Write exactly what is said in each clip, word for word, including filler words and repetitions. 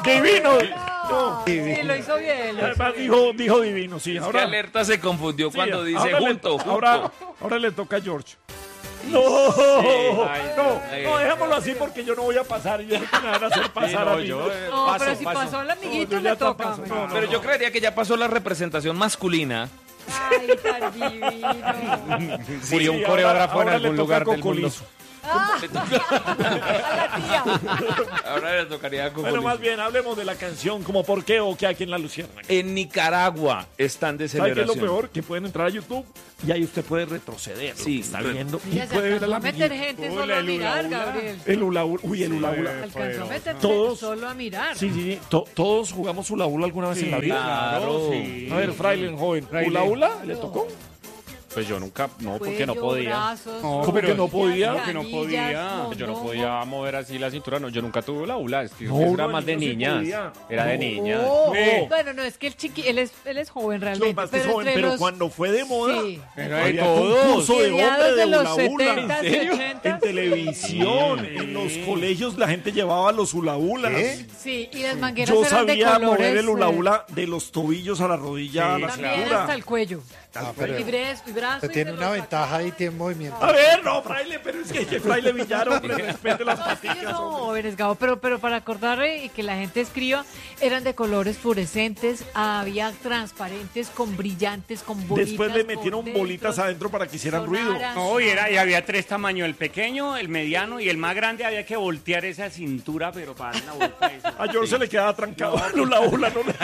Divino. No, sí, lo hizo bien. Lo Además hizo bien. dijo, dijo divino, sí. Es Ahora, que Alerta se confundió sí, cuando dice ahora junto, le, junto. Ahora, ahora le toca a George. No, ay, no, ay, no, ay. dejémoslo así porque yo no voy a pasar y ya que me van a hacer pasar no, a mí. yo, eh, No, paso, pero si paso. pasó el amiguito, No, yo ya le toca. paso, hombre. no, no. Pero yo creería que ya pasó la representación masculina. Ay, tan divino. Murió un Sí, coreógrafo ahora- ahora en le algún toca lugar del mundo. Cocolizo. A la tía. Ahora le tocaría con Bueno, más bien, hablemos de la canción, como por qué o qué aquí en la Luciérnaga. En Nicaragua están de ¿Sabe qué es lo celebración. peor? Que pueden entrar a YouTube y ahí usted puede retroceder. lo Sí, que está re- viendo. Y Mira, se puede ver a alcanzó la a meter amiguita. gente Hola, solo a el mirar, hula hula. Gabriel. El hula hula. Uy, el hula hula. Alcanzó a meter Todos- gente solo a mirar. Sí, sí, sí. To- todos jugamos hula hula alguna vez en la vida. claro. sí. A ver, Fraile, joven. Fraile. ¿Hula hula? ¿Le tocó? Pues yo nunca, no, porque no Cuello, podía. brazos, No, ¿Cómo que no podía? Porque no podía. canillas, Yo no mondongo. podía mover así la cintura. No, yo nunca tuve la hula. Es que No, eso era no, más de yo sí niñas. podía. Era de No. niñas. Oh, No. Bueno, no, es que el chiqui, él es, él es joven No, realmente. más que pero joven, entre pero los cuando fue de moda, Sí. Era de había todos. concurso de mediados hombre de de los hula hula. setentas, ¿En serio? ochentas. En televisión, Sí. en los colegios la gente llevaba los hula hulas. Sí, y las mangueras Yo eran de sabía colores. mover el hula eh, hula de los tobillos a la rodilla a la También cintura. hasta el cuello. Ah, pero Y brazo, y brazo. usted y tiene se una lo ventaja ahí, tiene movimiento. A ver, no, Fraile, pero es que, que Fraile Villar, hombre, respete las No, es que ellos paticas, son hombre. jóvenes, Gabo, pero, pero para acordarle y que la gente escriba, eran de colores fluorescentes, había transparentes con brillantes, con bolitas. Después le por metieron dentro. bolitas adentro para que hicieran ruido. Sonaran. No, y, era, y había tres tamaños, el pequeño, el mediano y el más grande. Había que voltear esa cintura, pero para dar la vuelta a eso. A George se le quedaba trancado el hula hula, no le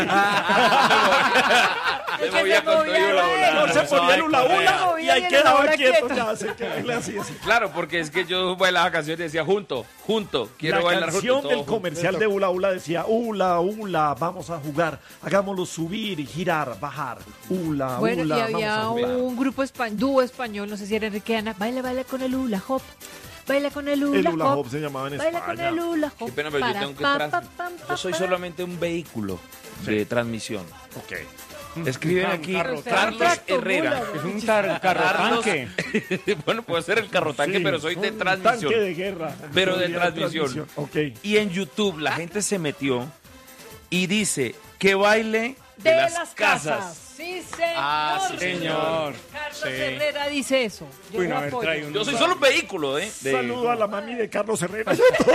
Le Es que movía se con todo movía y hula hula. él. George se ponía el hula hula Movía y ahí bien, quedaba ahora quieto, quieto. ya se quedaba así, así. Claro, porque es que yo bailaba canciones y decía junto, junto, quiero La bailar canción junto. del todo comercial de hula hula decía hula hula, vamos a jugar, hagámoslo subir, girar, bajar, hula Bueno, hula, y vamos había a jugar. un grupo español, dúo español, no sé si era Enrique Ana, baila, baila con el hula hop, baila con el hula, El hula hop, hop se llamaba en baila con España. el hula hop. Qué pena, pero yo para, tengo que pa, tras- pa, pam, pa, Yo soy pa. solamente un vehículo de transmisión. Ok. Escriben Un aquí carro Carlos tanque. Herrera. Es un tar- carro Carlos- tanque. Bueno, puedo ser el carro tanque, Sí, pero soy de un transmisión. Tanque de guerra. Pero de Teoría transmisión. Ok. Y en YouTube la gente se metió y dice que baile de, De las, casas. Sí, señor. Ah, sí, señor. Carlos Sí. Herrera dice eso. Yo Uy, lo no, a ver, apoyo. trae un- Yo soy solo un vehículo, ¿eh? De- Saludo a la mami de Carlos Herrera.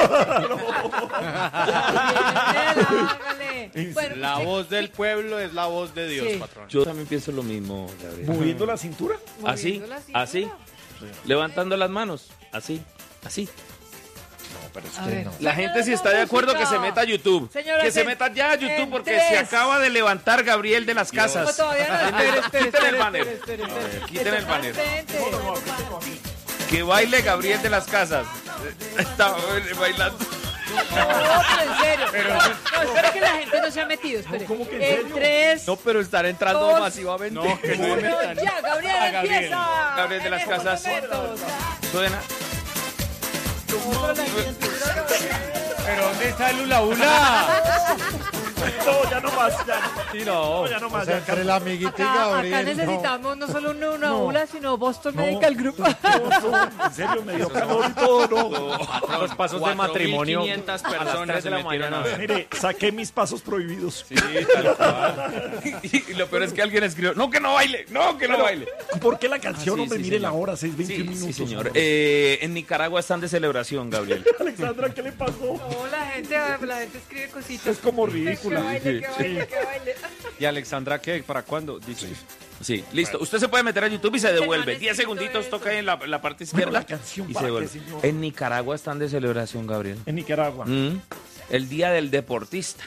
Hágale. Bueno, La usted- voz del pueblo es la voz de Dios, Sí. patrón. Yo también pienso lo mismo, Gabriel. Moviendo la cintura. Así, moviendo la cintura. así. Levantando las manos. Así, así. A ver. La gente si Señora, está de acuerdo que música. se meta a YouTube. Señoras, que se en- meta ya a YouTube en porque tres. se acaba de levantar Gabriel de las No, casas. todavía no. Espere, espere, Quiten el espere, banner. espere, espere, espere. Quiten el Esto banner. es gente. Que baile Gabriel de las casas. Está bailando. No, pero en serio. No, espere que la gente no se ha metido. Espere. ¿Cómo que en En serio? tres. No, pero estar entrando Dos. masivamente. No, que no uno, me metan. ya, Gabriel, A Gabriel. empieza. Gabriel de las En estos casas. momentos. Suena. No, pero la gente- ¿Pero dónde está el hula hula? No, ya no más, ya no. Sí, no. No, ya no O más. sea, ya, entre la amiguita y Acá, Gabriel. acá no. necesitamos no solo una, una No. hula, sino Boston No. Medical Group. No, no, en serio, me dio calor y todo, no. Los pasos de matrimonio. cuatro mil quinientas a las personas tres se de la metieron a mañana. ver. Mire, saqué mis pasos prohibidos. Sí, tal cual. Y lo peor es que alguien escribió, no que no baile, no que no baile. ¿Por qué la canción, Ah, sí, hombre? sí, Mire señor. la hora, seis Sí, veintiún sí, minutos. señor. Eh, en Nicaragua están de celebración, Gabriel. Alexandra, ¿qué le pasó? No, la gente, la gente escribe cositas. Es como Que ridícula. baile, que baile, que baile. ¿Y Alexandra qué? ¿Para cuándo? Dice. Sí, listo. Usted se puede meter a YouTube y se devuelve. no diez necesito segunditos, eso. toca ahí en la, la parte izquierda. la canción, y ¿para se qué, devuelve. señor? En Nicaragua están de celebración, Gabriel. En Nicaragua. Mm. El Día del Deportista.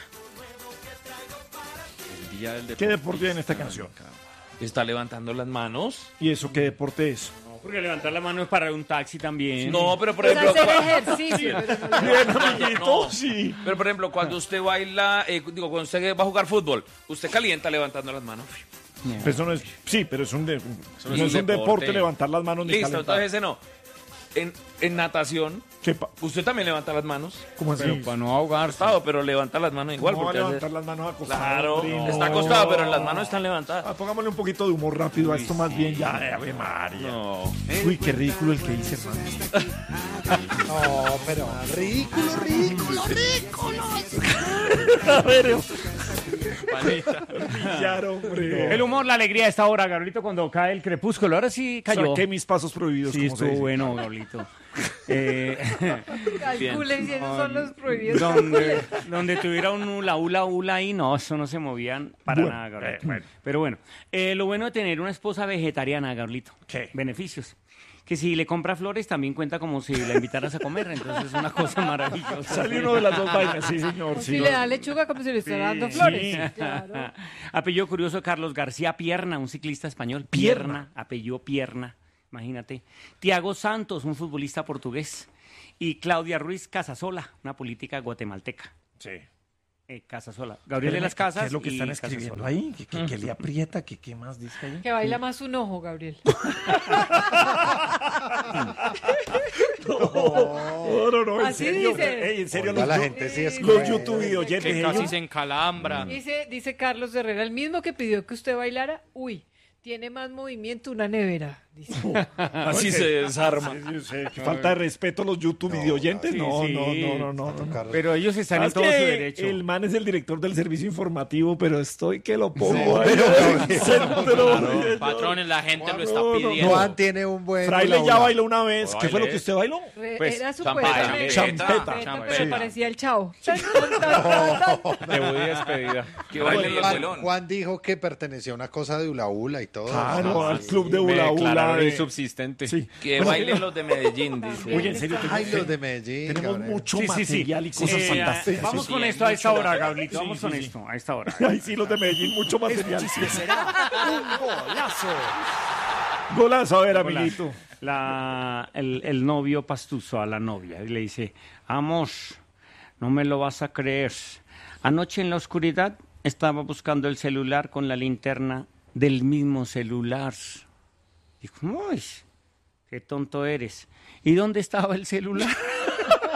El día del ¿Qué deporte. deporte hay en esta canción? Está levantando las manos. ¿Y eso qué deporte es? No, porque levantar la mano es para un taxi también. No, pero por Es ejemplo... hacer cua- ejercicio. pero no- Bien, amiguito, No. sí. Pero por ejemplo, cuando usted baila, eh, digo, cuando usted va a jugar fútbol, usted calienta levantando las manos. Pero eso no es, sí, pero es un, de- no no es es un un deporte. deporte. levantar las manos ni Listo, calentar. entonces ese no. En, en natación, ¿Qué pa- usted también levanta las manos. ¿Cómo así? Pero para no ahogarse. Acostado, pero levanta las manos igual. no va a porque levantar hace- las manos acostadas. Claro, hombre, está no. acostado, pero las manos están levantadas. Ah, pongámosle un poquito de humor rápido a esto más bien ya. eh, Ave María. No. Uy, qué ridículo el que hice, hermano. No, pero ridículo, ridículo, ridículo. A ver, Panita. pillar, hombre. El humor, la alegría de esta hora, Gabrielito, cuando cae el crepúsculo. Ahora sí cayó. Saqué mis pasos prohibidos, Sí, como se estuvo dice. bueno, Gabrielito. Eh, Calculen si esos son los prohibidos. donde, donde tuviera un hula, hula, hula ahí, no, eso no se movían para Bueno, nada, Gabrielito. eh, bueno. Pero bueno, eh, lo bueno de tener una esposa vegetariana, Gabrielito. ¿Qué? Beneficios. Que si le compra flores también cuenta como si la invitaras a comer, entonces es una cosa maravillosa. Sale uno de las dos vainas, sí, señor. Si sí. le da lechuga como si le estuviera dando Sí. flores. Claro. Apellido curioso, Carlos García Pierna, un ciclista español. Pierna. Apellido Pierna, imagínate. Tiago Santos, un futbolista portugués. Y Claudia Ruiz Casasola, una política guatemalteca. Sí. Eh, Casasola. Gabriel de las Casas. ¿Qué es lo que y están escribiendo Casasola. ahí? ¿Qué, qué- qué le aprieta? ¿Qué, qué más dice ahí? Que baila más un ojo, Gabriel. No, no, no, en Así serio. dice. Ey, en serio, Oiga, los, la gente sí es los cruel. YouTube videoyentes. Que ellos- casi se encalambra. Dice, dice Carlos Herrera, el mismo que pidió que usted bailara, uy, tiene más movimiento una nevera. Dice. Así se desarma. Sí, sí, qué falta de respeto a los YouTube No, videoyentes. sí, No, sí. no, no, no, no, no. Tocar- Pero ellos están en ¿Sabes todo su que derecho. el man es el director del servicio informativo, pero estoy que lo pongo Sí, ahí pero- en el centro. Claro, patrones, la gente lo está No, no, pidiendo. Juan tiene un buen. Fraile hula ya hula. bailó una vez. ¿Qué fue lo Bailé. que usted bailó? Re- Pues, Era champeta, supuestamente champeta. pero Sí. parecía el chavo. Tan, tan, tan, tan, tan. Debut y despedida. Que baile el Juan, pelón. Juan dijo que pertenecía a una cosa de hula hula y todo. Claro, Ah, al sí. club de Me hula hula. declararon de- insubsistente. Sí. Que Bueno, bailen los de Medellín, dice. Oye, en serio, Ay, tenemos, los de Medellín. tenemos cabrón. mucho Sí, sí, sí. material y cosas Eh, fantásticas. Vamos Sí, con hay esto a esta mucho hora, material. Gabrielito. Vamos Sí, con sí, esto a esta hora. Ay, sí, los de Medellín, mucho material. será un golazo. Golazo, a ver, Hola. amiguito. La, el, el novio pastuso a la novia y le dice, amor, no me lo vas a creer. Anoche en la oscuridad estaba buscando el celular con la linterna del mismo celular. Dijo, uy, qué tonto eres. ¿Y dónde estaba el celular?